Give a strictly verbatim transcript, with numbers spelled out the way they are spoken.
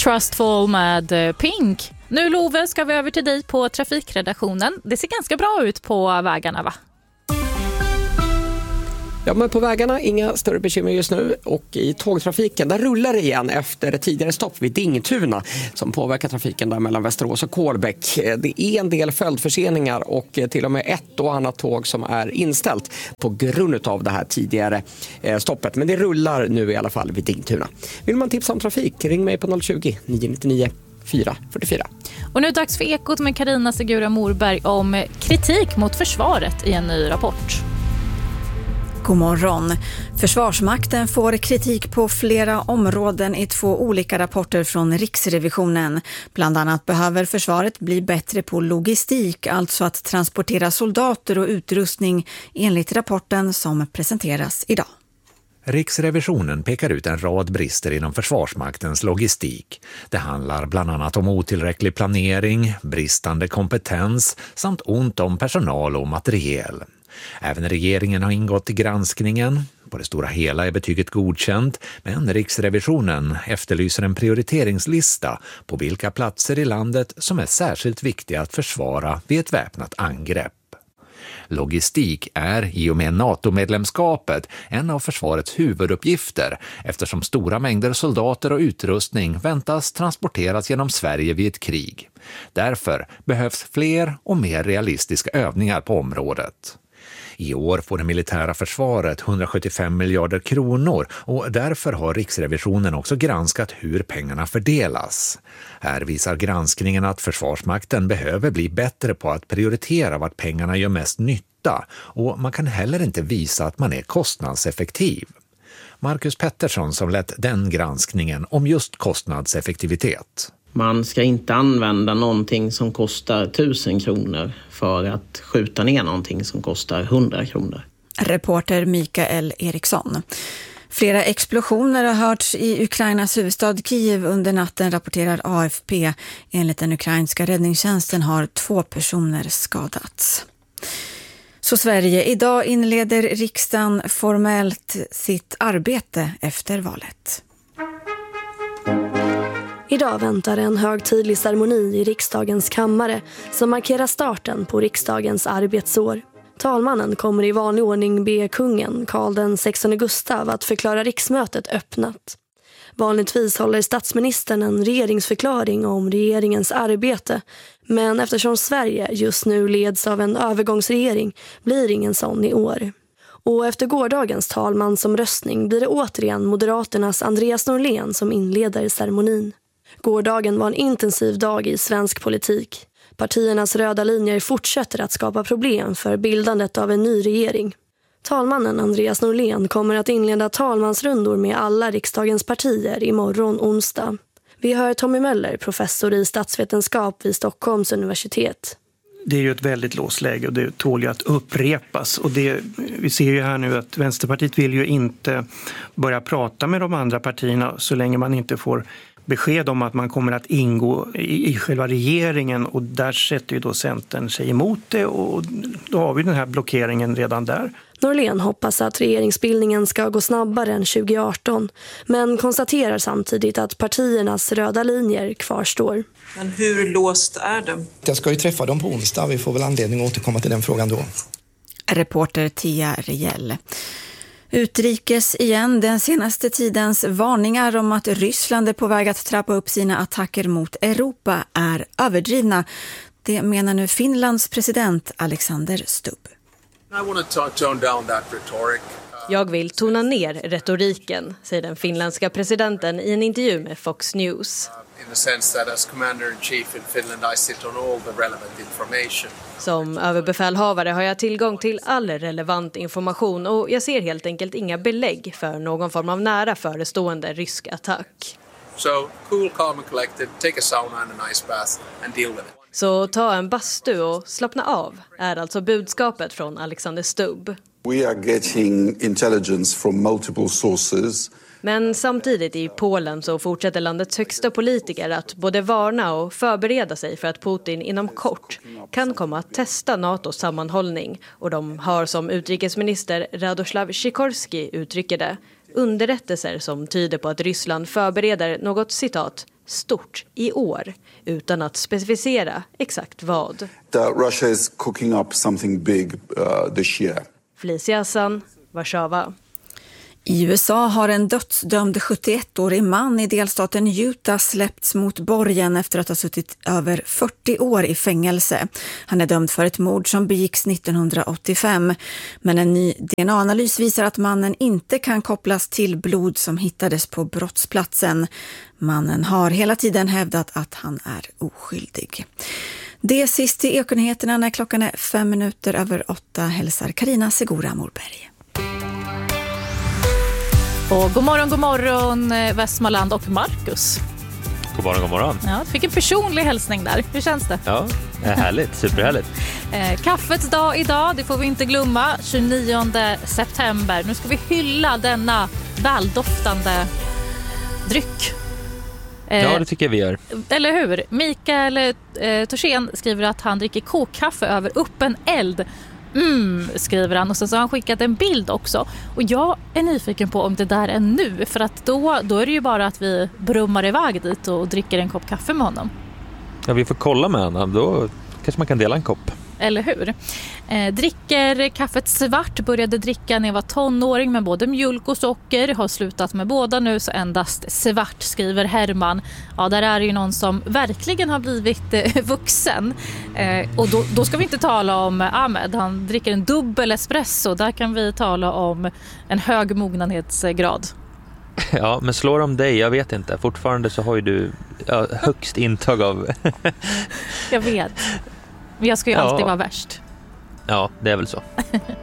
Trustful med Pink. Nu Love ska vi över till dig på trafikredaktionen. Det ser ganska bra ut på vägarna, va? Ja, men på vägarna inga större bekymmer just nu, och i tågtrafiken där rullar det igen efter tidigare stopp vid Dingtuna som påverkar trafiken där mellan Västerås och Kolbäck. Det är en del följdförseningar och till och med ett och annat tåg som är inställt på grund av det här tidigare stoppet, men det rullar nu i alla fall vid Dingtuna. Vill man tipsa om trafik, ring mig på noll tjugo, nio nio nio, fyra fyra fyra. Och nu är det dags för Ekot med Carina Segura Morberg om kritik mot försvaret i en ny rapport. God morgon. Försvarsmakten får kritik på flera områden i två olika rapporter från Riksrevisionen. Bland annat behöver försvaret bli bättre på logistik, alltså att transportera soldater och utrustning, enligt rapporten som presenteras idag. Riksrevisionen pekar ut en rad brister inom Försvarsmaktens logistik. Det handlar bland annat om otillräcklig planering, bristande kompetens samt ont om personal och materiel. Även regeringen har ingått i granskningen. På det stora hela är betyget godkänt, men Riksrevisionen efterlyser en prioriteringslista på vilka platser i landet som är särskilt viktiga att försvara vid ett väpnat angrepp. Logistik är i och med NATO-medlemskapet en av försvarets huvuduppgifter, eftersom stora mängder soldater och utrustning väntas transporteras genom Sverige vid ett krig. Därför behövs fler och mer realistiska övningar på området. I år får det militära försvaret hundrasjuttiofem miljarder kronor, och därför har Riksrevisionen också granskat hur pengarna fördelas. Här visar granskningen att Försvarsmakten behöver bli bättre på att prioritera vart pengarna gör mest nytta, och man kan heller inte visa att man är kostnadseffektiv. Marcus Pettersson som lett den granskningen om just kostnadseffektivitet. Man ska inte använda någonting som kostar tusen kronor för att skjuta ner någonting som kostar hundra kronor. Reporter Mikael Eriksson. Flera explosioner har hörts i Ukrainas huvudstad Kiev under natten, rapporterar A F P. Enligt den ukrainska räddningstjänsten har två personer skadats. Så Sverige, idag inleder riksdagen formellt sitt arbete efter valet. Idag väntar en högtidlig ceremoni i riksdagens kammare som markerar starten på riksdagens arbetsår. Talmannen kommer i vanlig ordning be kungen, Karl den sextonde Gustav, att förklara riksmötet öppnat. Vanligtvis håller statsministern en regeringsförklaring om regeringens arbete, men eftersom Sverige just nu leds av en övergångsregering blir ingen sån i år. Och efter gårdagens talmansomröstning blir det återigen Moderaternas Andreas Norlén som inleder ceremonin. Gårdagen var en intensiv dag i svensk politik. Partiernas röda linjer fortsätter att skapa problem för bildandet av en ny regering. Talmannen Andreas Norlén kommer att inleda talmansrundor med alla riksdagens partier imorgon onsdag. Vi hör Tommy Möller, professor i statsvetenskap vid Stockholms universitet. Det är ju ett väldigt låst läge och det tål ju att upprepas. Och det, vi ser ju här nu att Vänsterpartiet vill ju inte börja prata med de andra partierna så länge man inte får besked om att man kommer att ingå i, i själva regeringen, och där sätter ju då Centern sig emot det, och då har vi den här blockeringen redan där. Norlén hoppas att regeringsbildningen ska gå snabbare än tjugo arton, men konstaterar samtidigt att partiernas röda linjer kvarstår. Men hur låst är det? Jag ska ju träffa dem på onsdag, vi får väl anledning att återkomma till den frågan då. Reporter Tia Rejell. Utrikes igen, den senaste tidens varningar om att Ryssland är på väg att trappa upp sina attacker mot Europa är överdrivna. Det menar nu Finlands president Alexander Stubb. Jag vill tona ner retoriken, säger den finländska presidenten i en intervju med Fox News. Som överbefälhavare har jag tillgång till all relevant information och jag ser helt enkelt inga belägg för någon form av nära förestående rysk attack. So, cool, calm and collected, take a sauna and a nice bath and deal with it. Så ta en bastu och slappna av, är alltså budskapet från Alexander Stubb. We are getting intelligence from multiple sources. Men samtidigt i Polen så fortsätter landets högsta politiker att både varna och förbereda sig för att Putin inom kort kan komma att testa NATOs sammanhållning. Och de har, som utrikesminister Radoslav Sikorski uttrycker det, underrättelser som tyder på att Ryssland förbereder något citat stort i år utan att specificera exakt vad. Uh, Russia is cooking up something big uh, this year. Felicia Hassan, Warszawa. I U S A har en dödsdömd sjuttioettårig man i delstaten Utah släppts mot borgen efter att ha suttit över fyrtio år i fängelse. Han är dömd för ett mord som begicks nittonhundraåttiofem. Men en ny D N A-analys visar att mannen inte kan kopplas till blod som hittades på brottsplatsen. Mannen har hela tiden hävdat att han är oskyldig. Det är sist i Ekonyheterna när klockan är fem minuter över åtta hälsar Carina Segura Morberg. Och god morgon, god morgon Västmanland och Marcus. God morgon, god morgon. Ja, du fick en personlig hälsning där. Hur känns det? Ja, härligt, superhärligt. eh, kaffets dag idag, det får vi inte glömma, tjugonionde september. Nu ska vi hylla denna väldoftande dryck. Eh, ja, det tycker jag vi gör. Eller hur? Mikael eh, Torsén skriver att han dricker kokkaffe över öppen eld. Mm, skriver han, och sen så har han skickat en bild också. Och jag är nyfiken på om det där är nu, för att då, då är det ju bara att vi brummar iväg dit och dricker en kopp kaffe med honom. Ja, vi får kolla med honom, då kanske man kan dela en kopp. Eller hur? Eh, dricker kaffet svart, började dricka när jag var tonåring med både mjölk och socker. Har slutat med båda nu, så endast svart, skriver Herman. Ja, där är ju någon som verkligen har blivit eh, vuxen. Eh, och då, då ska vi inte tala om Ahmed. Han dricker en dubbel espresso. Där kan vi tala om en hög mognanhetsgrad. Ja, men slår de dig? Jag vet inte. Fortfarande så har ju du ja, högst intag av... Jag vet. Men jag ska ju alltid ja. vara värst. Ja, det är väl så.